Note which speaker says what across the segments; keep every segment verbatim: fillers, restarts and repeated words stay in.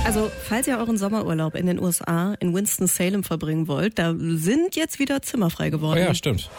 Speaker 1: Also, falls ihr euren Sommerurlaub in den U S A, in Winston-Salem verbringen wollt, da sind jetzt wieder Zimmer frei geworden.
Speaker 2: Oh ja, stimmt.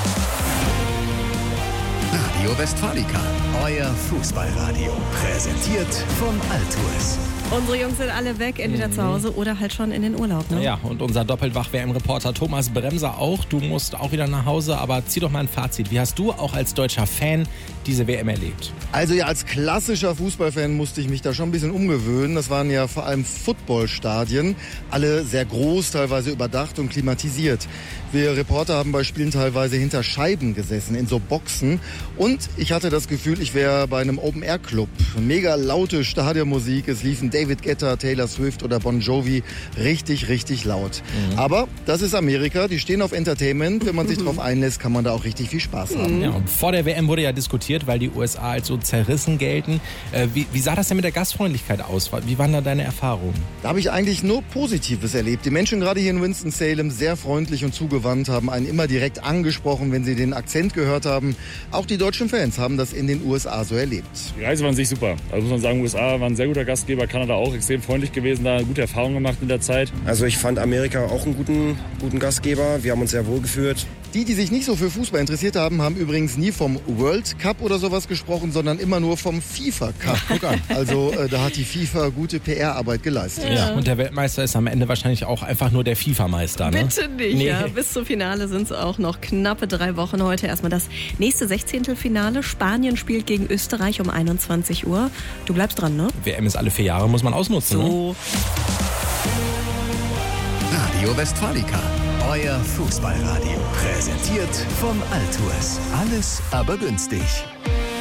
Speaker 3: Radio Westfalica, euer Fußballradio. Präsentiert von Altours.
Speaker 1: Unsere Jungs sind alle weg, entweder mhm. zu Hause oder halt schon in den Urlaub. Ne?
Speaker 2: Ja, und unser Doppelwach-W M-Reporter Thomas Bremser auch. Du musst auch wieder nach Hause, aber zieh doch mal ein Fazit. Wie hast du auch als deutscher Fan diese W M erlebt?
Speaker 4: Also ja, als klassischer Fußballfan musste ich mich da schon ein bisschen umgewöhnen. Das waren ja vor allem Footballstadien, alle sehr groß, teilweise überdacht und klimatisiert. Wir Reporter haben bei Spielen teilweise hinter Scheiben gesessen, in so Boxen. Und ich hatte das Gefühl, ich wäre bei einem Open-Air-Club. Mega laute Stadionmusik, es liefen David Guetta, Taylor Swift oder Bon Jovi richtig, richtig laut. Mhm. Aber das ist Amerika, die stehen auf Entertainment. Wenn man sich drauf einlässt, kann man da auch richtig viel Spaß haben.
Speaker 2: Ja, und vor der W M wurde ja diskutiert, weil die U S A als so zerrissen gelten. Äh, wie, wie sah das denn mit der Gastfreundlichkeit aus? Wie waren da deine Erfahrungen?
Speaker 4: Da habe ich eigentlich nur Positives erlebt. Die Menschen gerade hier in Winston-Salem sehr freundlich und zugewandt, haben einen immer direkt angesprochen, wenn sie den Akzent gehört haben. Auch die deutschen Fans haben das in den U S A so erlebt.
Speaker 5: Die Reise war an sich super. Also muss man sagen, U S A war ein sehr guter Gastgeber, Kanada auch extrem freundlich gewesen, da gute Erfahrungen gemacht in der Zeit.
Speaker 6: Also ich fand Amerika auch einen guten, guten Gastgeber. Wir haben uns sehr wohl gefühlt.
Speaker 4: Die, die sich nicht so für Fußball interessiert haben, haben übrigens nie vom World Cup oder sowas gesprochen, sondern immer nur vom FIFA Cup. Guck an. Also äh, da hat die FIFA gute P R-Arbeit geleistet.
Speaker 2: Ja. Und der Weltmeister ist am Ende wahrscheinlich auch einfach nur der FIFA-Meister. Ne?
Speaker 1: Bitte nicht, nee. ja. Bis zum Finale sind es auch noch knappe drei Wochen. Heute erstmal das nächste Sechzehntelfinale. Spanien spielt gegen Österreich um einundzwanzig Uhr. Du bleibst dran, ne?
Speaker 2: W M ist alle vier Jahre, muss man ausnutzen.
Speaker 1: So.
Speaker 2: Ne?
Speaker 3: Radio Westfalica, euer Fußballradio. Präsentiert von Altours. Alles aber günstig.